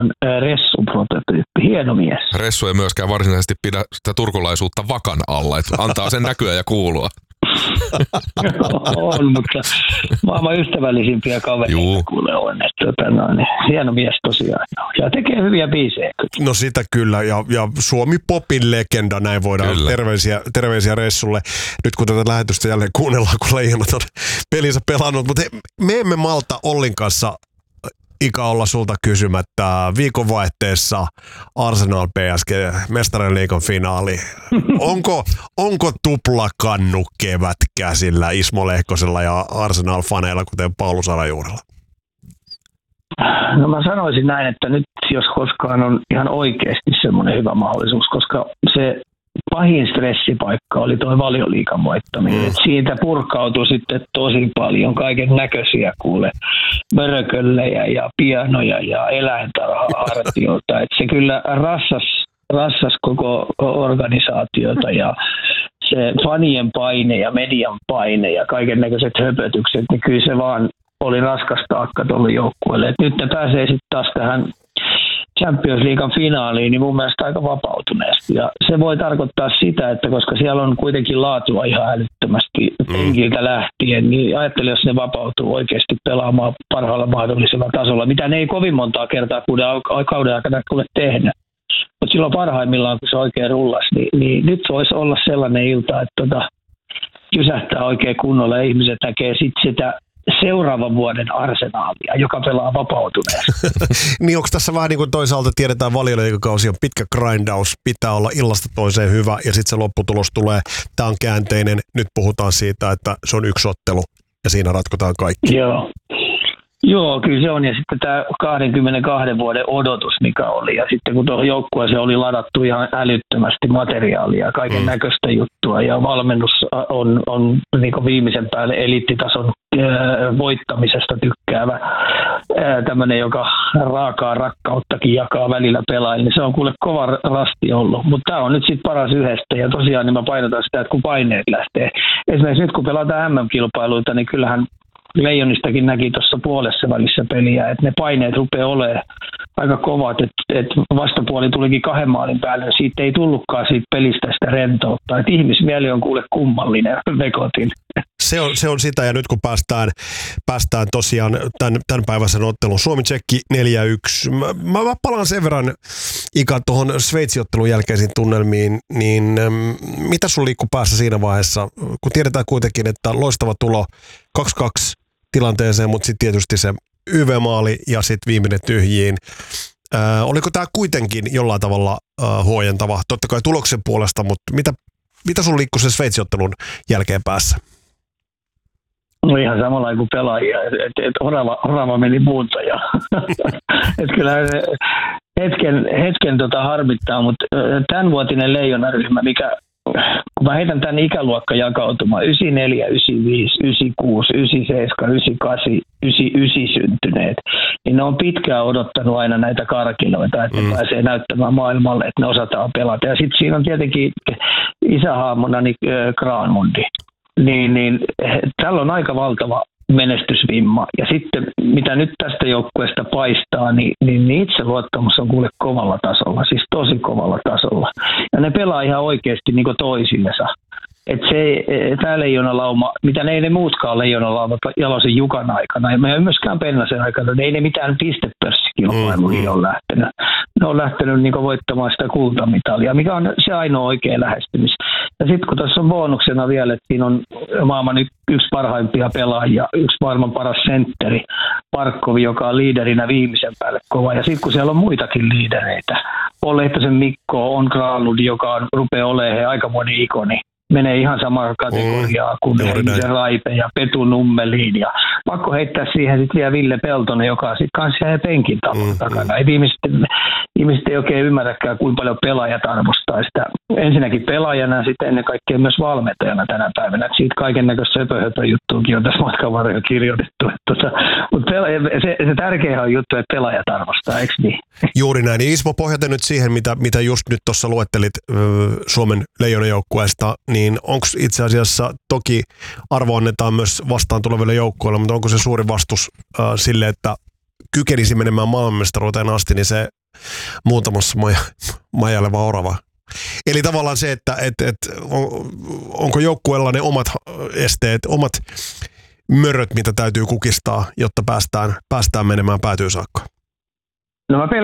Ressu-prototyyppi, hieno mies. Ressu ei myöskään varsinaisesti pidä sitä turkulaisuutta vakan alla, että antaa sen näkyä ja kuulua. On, mutta maailman ystävällisimpiä kavereita kuule on. Hieno mies tosiaan. Ja tekee hyviä biisejä. No sitä kyllä, ja Suomi Popin legenda, näin voidaan. Terveisiä Ressulle. Nyt kun tätä lähetystä jälleen kuunnellaan, kun Leijonat on pelinsä pelannut. Mutta me emme malta Ollin kanssa Ika olla sulta kysymättä. Viikonvaihteessa Arsenal PSG Mestarien liigan finaali. Onko tuplakannu kevät käsillä Ismo Lehkosella ja Arsenal-faneilla, kuten Paulus Arajuurella? No mä sanoisin näin, että nyt jos koskaan on ihan oikeasti semmoinen hyvä mahdollisuus, koska se pahin stressipaikka oli tuo Valioliigan voittaminen. Siitä purkautui sitten tosi paljon kaiken näköisiä mörköllejä ja pianoja ja eläintarha-hartioita. Et se kyllä rassas koko organisaatiota ja se fanien paine ja median paine ja kaiken näköiset höpötykset, niin kyllä se vaan oli raskas taakka tuolle joukkueelle. Et nyt ne pääsee sitten taas tähän Champions Leaguean finaaliin, niin mun mielestä aika vapautuneesti. Ja se voi tarkoittaa sitä, että koska siellä on kuitenkin laatua ihan älyttömästi penkiltä lähtien, niin ajattelin, jos ne vapautuu oikeasti pelaamaan parhaalla mahdollisella tasolla, mitä ne ei kovin montaa kertaa kauden aikana kuule tehnyt. Mutta silloin parhaimmillaan, kun se oikein rullas, niin nyt voisi olla sellainen ilta, että kysähtää oikein kunnolla ja ihmiset näkee sitten sitä seuraavan vuoden Arsenalia, joka pelaa vapautuneesti. Niin onko tässä vähän niin kuin toisaalta tiedetään Valioliigakausi on pitkä grindaus, pitää olla illasta toiseen hyvä ja sitten se lopputulos tulee, tämä on käänteinen, nyt puhutaan siitä, että se on yksi ottelu ja siinä ratkotaan kaikki. Joo, kyllä se on. Ja sitten tämä 22 vuoden odotus, mikä oli. Ja sitten kun tuohon joukkueeseen oli ladattu ihan älyttömästi materiaalia ja kaiken näköistä juttua. Ja valmennus on niin viimeisen päälle eliittitason voittamisesta tykkäävä. Tämmöinen, joka raakaa rakkauttakin jakaa välillä pelaajille. Niin se on kuule kova rasti ollut. Mutta tämä on nyt sitten paras yhdestä. Ja tosiaan niin mä painotan sitä, että kun paineet lähtee. Esimerkiksi nyt kun pelataan MM-kilpailuita, niin kyllähän Leijonistakin näki tuossa puolessa välissä peliä, että ne paineet rupeaa olemaan aika kovat, että vastapuoli tulikin 2 maalin päälle, siitä ei tullutkaan siitä pelistä sitä rentoutta, että ihmismieli on kuule kummallinen vekotin. Se on sitä, ja nyt kun päästään tosiaan tämän päiväisen ottelun Suomi-Tsekki 4-1. Mä palaan sen verran, Ika, tuohon Sveitsi-ottelun jälkeisiin tunnelmiin, niin mitä sun liikkuu päässä siinä vaiheessa, kun tiedetään kuitenkin, että loistava tulo 2-2 tilanteeseen, mutta sitten tietysti se YV-maali ja sitten viimeinen tyhjiin. Oliko tämä kuitenkin jollain tavalla huojentava, totta kai tuloksen puolesta, mutta mitä sun liikkuu sen Sveitsi-ottelun jälkeen päässä? No ihan samalla kuin pelaajia, että orava meni muuta ja että kyllä hetken harmittaa, mutta tämänvuotinen leijonaryhmä, mikä kun mä heitän tämän ikäluokkajakautumaan 94, 95, 96, 97, 98, 99 syntyneet, niin ne on pitkään odottanut aina näitä karkiloita, että ne pääsee näyttämään maailmalle, että ne osataan pelata. Ja sitten siinä on tietenkin isähaamona niin Granmundi. Niin tällä on aika valtava menestysvimma. Ja sitten mitä nyt tästä joukkueesta paistaa, niin itseluottamus on kuule kovalla tasolla, siis tosi kovalla tasolla. Ja ne pelaa ihan oikeasti niin kuin toisillensa. Että tämä leijonalauma, mitä ne ei ne muutkaan leijonalaumat Jalosen Jukan aikana, ja me ei myöskään Pennasen aikana, ei ne mitään pistepörssikilpailuihin ole lähtenyt. Ne on lähtenyt niin voittamaan sitä kultamitalia, mikä on se ainoa oikea lähestymis. Ja sitten kun tässä on bonuksena vielä, että siinä on maailman yksi parhaimpia pelaajia, yksi maailman paras sentteri, Parkkovi, joka on liiderinä viimeisen päälle kova. Ja sitten kun siellä on muitakin liidereitä, on Lehtosen Mikko, on Granlund, joka rupeaa olemaan aikamoinen ikoni. Menee ihan samaa kategoriaa kuin se Raipe ja Petu Nummeliin. Ja pakko heittää siihen sitten vielä Ville Peltonen, joka on sitten kanssa siellä penkin takana. Ihmiset ei oikein ymmärräkään, kuinka paljon pelaajat arvostaa sitä. Ensinnäkin pelaajana ja sitten ennen kaikkea myös valmentajana tänä päivänä. Et siitä kaiken näköistä söpöhöpöjuttuakin on tässä matkan varrella kirjoitettu. Mutta se tärkeä on juttu, että pelaajat arvostaa, eikö niin? Juuri näin. Ismo, pohjaten nyt siihen, mitä just nyt tuossa luettelit Suomen leijonajoukkueesta, niin onko itse asiassa, toki arvo annetaan myös vastaan tuleville joukkueille, mutta onko se suuri vastus sille, että kykenisi menemään maailmanmestaruuteen asti, niin se muutamassa majaileva orava. Eli tavallaan se, että onko joukkueella ne omat esteet, omat möröt, mitä täytyy kukistaa, jotta päästään menemään päätyyn saakka. No mä